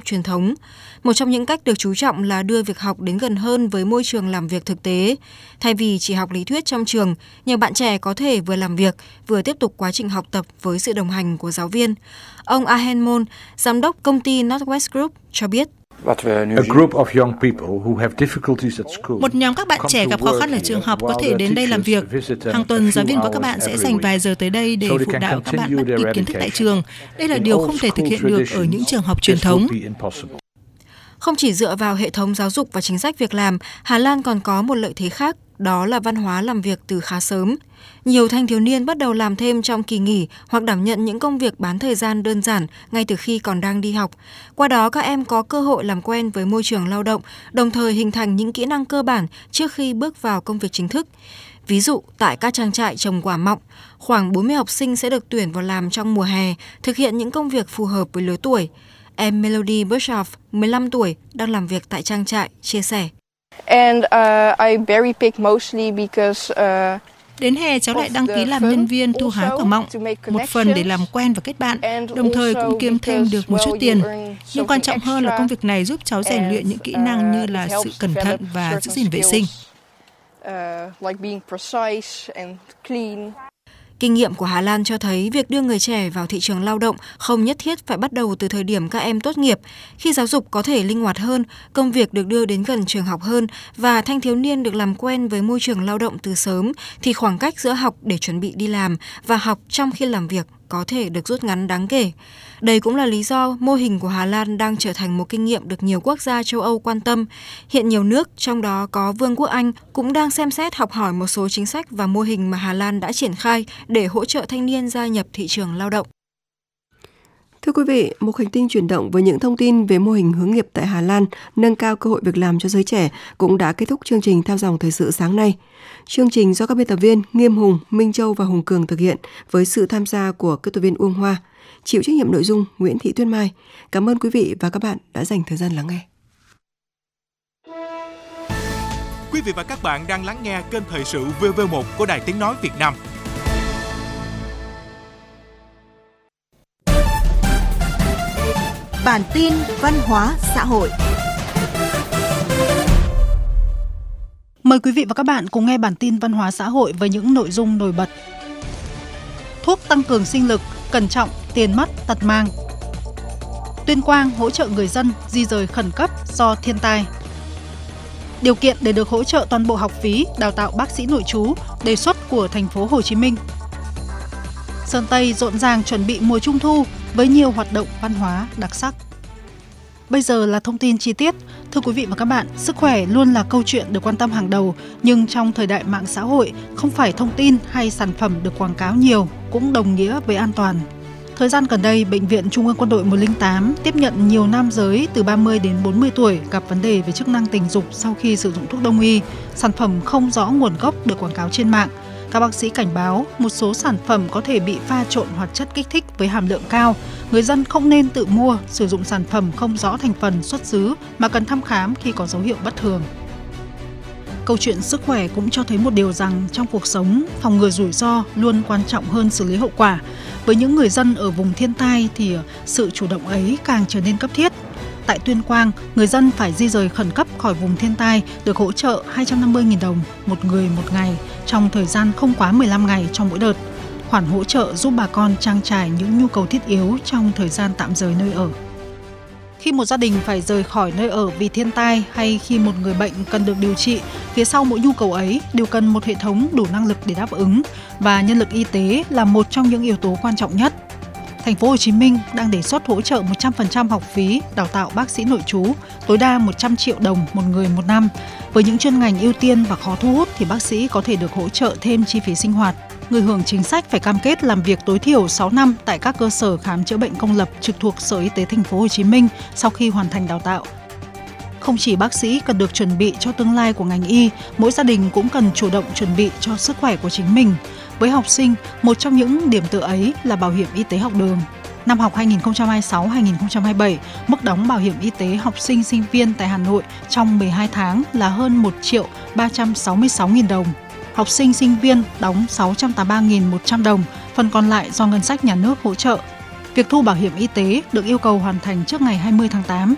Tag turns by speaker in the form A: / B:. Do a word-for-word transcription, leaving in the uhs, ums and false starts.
A: truyền thống. Một trong những cách được chú trọng là đưa việc học đến gần hơn với môi trường làm việc thực tế. Thay vì chỉ học lý thuyết trong trường, nhiều bạn trẻ có thể vừa làm việc, vừa tiếp tục quá trình học tập với sự đồng hành của giáo viên. Ông Ahen Mon, giám đốc công ty Northwest Group, cho biết.
B: Một nhóm các bạn trẻ gặp khó khăn ở trường học có thể đến đây làm việc. Hàng tuần, giáo viên của các bạn sẽ dành vài giờ tới đây để phụ đạo các bạn bắt kịp kiến thức tại trường. Đây là điều không thể thực hiện được ở những trường học truyền thống.
A: Không chỉ dựa vào hệ thống giáo dục và chính sách việc làm, Hà Lan còn có một lợi thế khác, đó là văn hóa làm việc từ khá sớm. Nhiều thanh thiếu niên bắt đầu làm thêm trong kỳ nghỉ hoặc đảm nhận những công việc bán thời gian đơn giản ngay từ khi còn đang đi học. Qua đó, các em có cơ hội làm quen với môi trường lao động, đồng thời hình thành những kỹ năng cơ bản trước khi bước vào công việc chính thức. Ví dụ, tại các trang trại trồng quả mọng, khoảng bốn mươi học sinh sẽ được tuyển vào làm trong mùa hè, thực hiện những công việc phù hợp với lứa tuổi. Em Melody Bushhoff, mười lăm tuổi, đang làm việc tại trang trại, chia sẻ.
C: And uh, I berry pick mostly because uh...
B: Đến hè, cháu lại đăng ký làm nhân viên thu hái quả mọng, một phần để làm quen và kết bạn, đồng thời cũng kiếm thêm được một chút tiền. Nhưng quan trọng hơn là công việc này giúp cháu rèn luyện những kỹ năng như là sự cẩn thận và giữ gìn vệ sinh.
A: Kinh nghiệm của Hà Lan cho thấy việc đưa người trẻ vào thị trường lao động không nhất thiết phải bắt đầu từ thời điểm các em tốt nghiệp. Khi giáo dục có thể linh hoạt hơn, công việc được đưa đến gần trường học hơn và thanh thiếu niên được làm quen với môi trường lao động từ sớm, thì khoảng cách giữa học để chuẩn bị đi làm và học trong khi làm việc có thể được rút ngắn đáng kể. Đây cũng là lý do mô hình của Hà Lan đang trở thành một kinh nghiệm được nhiều quốc gia châu Âu quan tâm. Hiện nhiều nước, trong đó có Vương quốc Anh, cũng đang xem xét học hỏi một số chính sách và mô hình mà Hà Lan đã triển khai để hỗ trợ thanh niên gia nhập thị trường lao động.
D: Thưa quý vị, một hành tinh chuyển động với những thông tin về mô hình hướng nghiệp tại Hà Lan nâng cao cơ hội việc làm cho giới trẻ cũng đã kết thúc chương trình Theo dòng thời sự sáng nay. Chương trình do các biên tập viên Nghiêm Hùng, Minh Châu và Hùng Cường thực hiện với sự tham gia của kỹ thuật viên Uông Hoa. Chịu trách nhiệm nội dung Nguyễn Thị Tuyết Mai. Cảm ơn quý vị và các bạn đã dành thời gian lắng nghe.
E: Quý vị và các bạn đang lắng nghe kênh Thời sự vê vê một của Đài Tiếng nói Việt Nam.
F: Bản tin văn hóa xã hội.
B: Mời quý vị và các bạn cùng nghe bản tin văn hóa xã hội với những nội dung nổi bật. Thuốc tăng cường sinh lực, cẩn trọng, tiền mất, tật mang. Tuyên Quang hỗ trợ người dân di rời khẩn cấp do thiên tai. Điều kiện để được hỗ trợ toàn bộ học phí đào tạo bác sĩ nội trú, đề xuất của thành phố Hồ Chí Minh. Sơn Tây rộn ràng chuẩn bị mùa Trung thu với nhiều hoạt động văn hóa đặc sắc. Bây giờ là thông tin chi tiết. Thưa quý vị và các bạn, sức khỏe luôn là câu chuyện được quan tâm hàng đầu, nhưng trong thời đại mạng xã hội, không phải thông tin hay sản phẩm được quảng cáo nhiều cũng đồng nghĩa với an toàn. Thời gian gần đây, Bệnh viện Trung ương Quân đội một không tám tiếp nhận nhiều nam giới từ ba mươi đến bốn mươi tuổi gặp vấn đề về chức năng tình dục sau khi sử dụng thuốc đông y, sản phẩm không rõ nguồn gốc được quảng cáo trên mạng. Các bác sĩ cảnh báo một số sản phẩm có thể bị pha trộn hoạt chất kích thích với hàm lượng cao. Người dân không nên tự mua, sử dụng sản phẩm không rõ thành phần xuất xứ mà cần thăm khám khi có dấu hiệu bất thường. Câu chuyện sức khỏe cũng cho thấy một điều rằng trong cuộc sống, phòng ngừa rủi ro luôn quan trọng hơn xử lý hậu quả. Với những người dân ở vùng thiên tai thì sự chủ động ấy càng trở nên cấp thiết. Tại Tuyên Quang, người dân phải di rời khẩn cấp khỏi vùng thiên tai được hỗ trợ hai trăm năm mươi nghìn đồng một người một ngày trong thời gian không quá mười lăm ngày cho mỗi đợt. Khoản hỗ trợ giúp bà con trang trải những nhu cầu thiết yếu trong thời gian tạm rời nơi ở. Khi một gia đình phải rời khỏi nơi ở vì thiên tai hay khi một người bệnh cần được điều trị, phía sau mỗi nhu cầu ấy đều cần một hệ thống đủ năng lực để đáp ứng, và nhân lực y tế là một trong những yếu tố quan trọng nhất. Thành phố Hồ Chí Minh đang đề xuất hỗ trợ một trăm phần trăm học phí đào tạo bác sĩ nội trú, tối đa một trăm triệu đồng một người một năm. Với những chuyên ngành ưu tiên và khó thu hút thì bác sĩ có thể được hỗ trợ thêm chi phí sinh hoạt. Người hưởng chính sách phải cam kết làm việc tối thiểu sáu năm tại các cơ sở khám chữa bệnh công lập trực thuộc Sở Y tế Thành phố Hồ Chí Minh sau khi hoàn thành đào tạo. Không chỉ bác sĩ cần được chuẩn bị cho tương lai của ngành y, mỗi gia đình cũng cần chủ động chuẩn bị cho sức khỏe của chính mình. Với học sinh, một trong những điểm tựa ấy là bảo hiểm y tế học đường. Năm học hai nghìn không trăm hai mươi sáu hai nghìn không trăm hai mươi bảy, mức đóng bảo hiểm y tế học sinh sinh viên tại Hà Nội trong mười hai tháng là hơn một triệu ba trăm sáu mươi sáu nghìn đồng. Học sinh sinh viên đóng sáu trăm tám mươi ba nghìn một trăm đồng, phần còn lại do ngân sách nhà nước hỗ trợ. Việc thu bảo hiểm y tế được yêu cầu hoàn thành trước ngày hai mươi tháng tám.